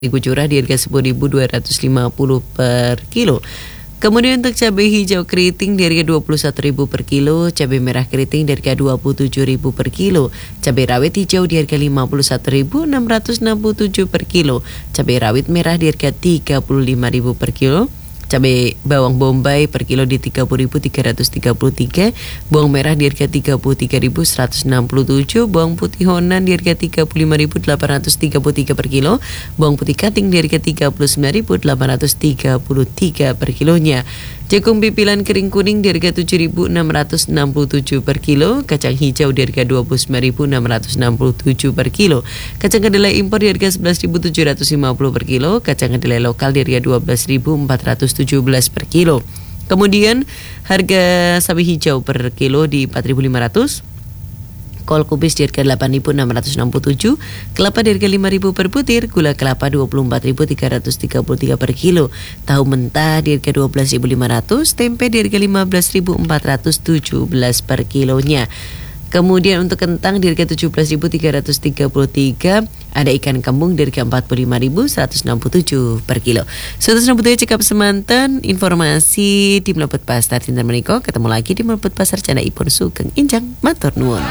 curah di harga 10.250 per kilo. Kemudian untuk cabai hijau keriting di harga 21.000 per kilo, cabai merah keriting di harga 27.000 per kilo, cabai rawit hijau di harga 51.667 per kilo, cabai rawit merah di harga 35.000 per kilo, cabai bawang bombay per kilo di 30.333, bawang merah di harga 33.167, bawang putih Honan di harga 35.833 per kilo, bawang putih Kating di harga 39.833 per kilonya. Jagung pipilan kering kuning di harga 7.667 per kilo, kacang hijau di harga 29.667 per kilo, kacang kedelai impor di harga 11.750 per kilo, kacang kedelai lokal di harga 12.417 per kilo. Kemudian harga sawi hijau per kilo di 4.500, kol kubis di harga 8.667, kelapa di harga 5.000 per butir, gula kelapa 24.333 per kilo, tahu mentah di harga 12.500, tempe di harga 15.417 per kilonya. Kemudian untuk kentang di harga 17.333, ada ikan kembung di harga 45.167 per kilo. Sudah butuh cekap semanten, informasi di Melebet Pasar Dinten meniko, ketemu lagi di Melebet Pasar Canda Ipun Sugeng Injang, matur nuwun.